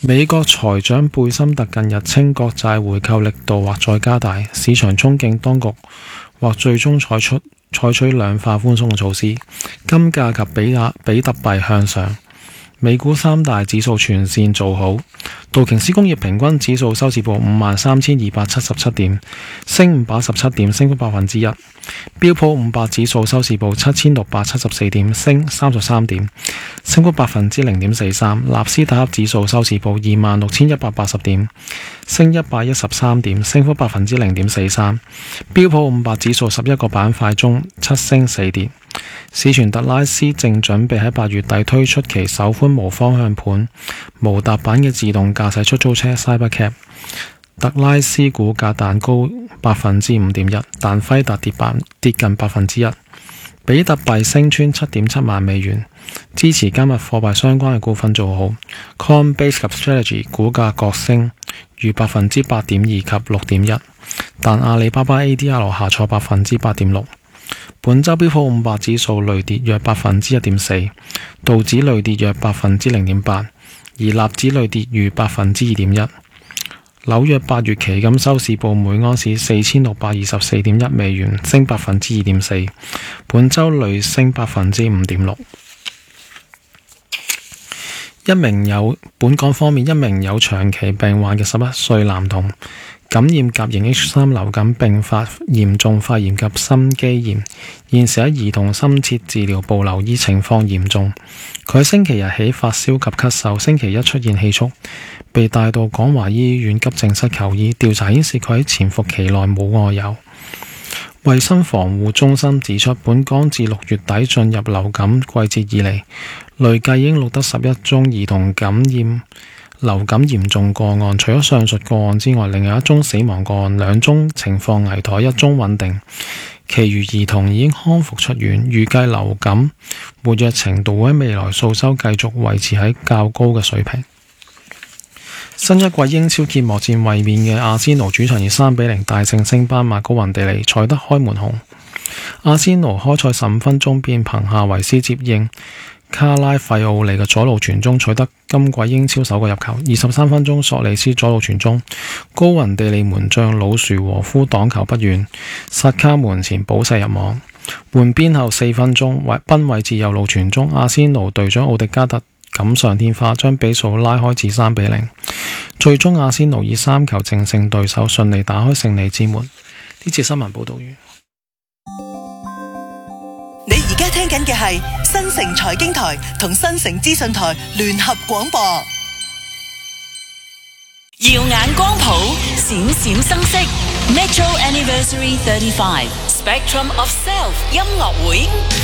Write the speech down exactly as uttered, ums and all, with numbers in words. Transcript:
美國財長貝森特近日稱國債回購力度或再加大，市場憧憬當局或最終採出採取量化寬鬆嘅措施。金價及比亞比特幣向上，美股三大指數全線做好。道瓊斯工業平均指數收市報五萬三千二百七十七點，升五百一十七點，升幅百分之一。標普五百指數收市報七千六百七十四點，升三十三點，升幅百分之零點四三。納斯達克指數收市報二萬六千一百八十點，升一百一十三點，升幅百分之零點四三。標普五百指數十一個板塊中七升四跌。市傳特拉斯正準備喺八月底推出其首款無方向盤無踏板嘅自動駕駛出租車 Cybercab。特拉斯股價彈高百分之五點一，但輝達跌百跌近百分之一。比特幣升穿七點七萬美元，支持加密貨幣相關嘅股份做好。Coinbase 及 Strategy 股價各升逾百分之八點二及六點一，但阿里巴巴 A D R 下挫百分之八點六。本周標普五百指數累跌約百分之一點四，道指累跌約百分之零點八，而納指累跌逾百分之二點一。紐約八月期金收市報每盎司四千六百二十四點一美元，升百分之二點四，本周累升百分之五點六。一名有本港方面，一名有長期病患嘅十一歲男童感染甲型 H 三 流感，並發嚴重肺炎及心肌炎，現時喺兒童深切治療部留醫，情況嚴重。佢喺星期日起發燒及咳嗽，星期一出現氣促，被帶到廣華醫院急症室求醫。調查顯示佢喺潛伏期內冇外遊。衛生防護中心指出，本港自六月底進入流感季節以嚟，累計已經錄得十一宗兒童感染流感嚴重個案。除咗上述個案之外，另外一宗死亡個案，兩宗情況危殆，一宗穩定，其餘兒童已經康復出院。預計流感活躍程度會喺未來數週繼續維持喺較高嘅水平。新一季英超揭幕戰衛冕嘅阿仙奴主場以三比零大勝升班馬高雲地利，賽得開門紅。阿仙奴開賽十五分鐘便憑夏維斯接應卡拉費奧尼嘅左路傳中，取得今季英超首個入球。二十三分鐘，索利斯左路傳中，高雲地利門將魯殊和夫擋球不遠，薩卡門前補射入網。換邊後四分鐘，賓韋治右路傳中，阿仙奴隊長奧迪加特錦上添花，將比數拉開至三比零。最終阿仙奴以三球淨勝對手，順利打開勝利之門。呢節新聞報道完。 你而家聽緊嘅係新城財經台同新城資訊台聯合廣播。耀眼光譜，閃閃生色 Metro Anniversary thirty-five Spectrum of Self 音樂會